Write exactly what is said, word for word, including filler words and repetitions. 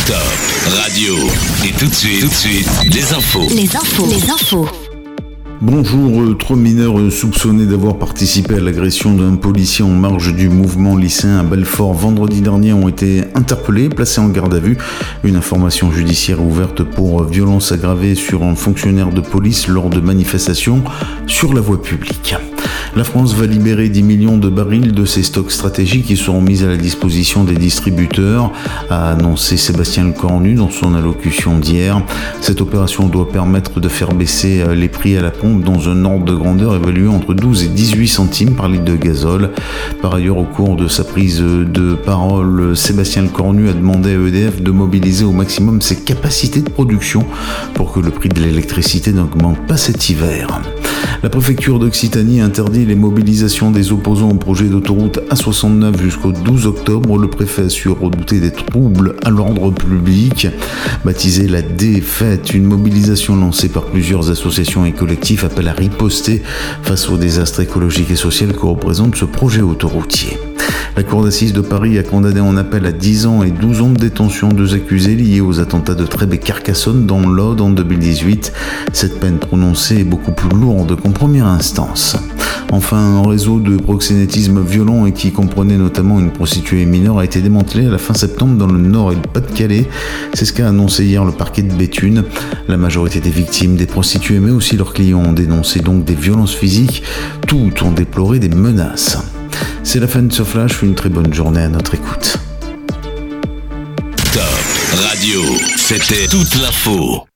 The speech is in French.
Top Radio. Et tout de suite, tout de suite, les infos. Les infos. Les infos. Bonjour, trois mineurs soupçonnés d'avoir participé à l'agression d'un policier en marge du mouvement lycéen à Belfort vendredi dernier ont été interpellés, placés en garde à vue. Une information judiciaire ouverte pour violence aggravée sur un fonctionnaire de police lors de manifestations sur la voie publique. La France va libérer dix millions de barils de ses stocks stratégiques qui seront mis à la disposition des distributeurs, a annoncé Sébastien Lecornu dans son allocution d'hier. Cette opération doit permettre de faire baisser les prix à la pompe dans un ordre de grandeur évalué entre douze et dix-huit centimes par litre de gazole. Par ailleurs, au cours de sa prise de parole, Sébastien Lecornu a demandé à E D F de mobiliser au maximum ses capacités de production pour que le prix de l'électricité n'augmente pas cet hiver. La préfecture d'Occitanie interdit les mobilisations des opposants au projet d'autoroute A soixante-neuf jusqu'au douze octobre. Le préfet assure redouter des troubles à l'ordre public. Baptisée la Défaite, une mobilisation lancée par plusieurs associations et collectifs appelle à riposter face au désastre écologique et social que représente ce projet autoroutier. La Cour d'assises de Paris a condamné en appel à dix ans et douze ans de détention deux accusés liés aux attentats de Trèbes et Carcassonne dans l'Aude en deux mille dix-huit. Cette peine prononcée est beaucoup plus lourde qu'en première instance. Enfin, un réseau de proxénétisme violent et qui comprenait notamment une prostituée mineure a été démantelé à la fin septembre dans le Nord et le Pas-de-Calais. C'est ce qu'a annoncé hier le parquet de Béthune. La majorité des victimes, des prostituées mais aussi leurs clients, ont dénoncé donc des violences physiques. Toutes ont déploré des menaces. C'est la fin de ce flash, une très bonne journée à notre écoute. Top Radio, c'était toute l'info.